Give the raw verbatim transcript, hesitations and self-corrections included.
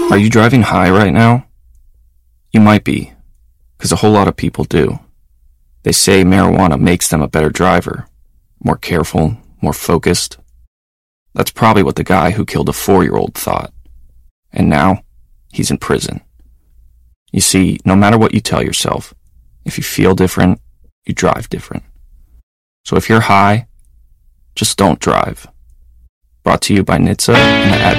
Are you driving high right now? You might be, because a whole lot of people do. They say marijuana makes them a better driver, more careful, more focused. That's probably what the guy who killed a four-year-old thought. And now, he's in prison. You see, no matter what you tell yourself, if you feel different, you drive different. So if you're high, just don't drive. Brought to you by N H T S A and the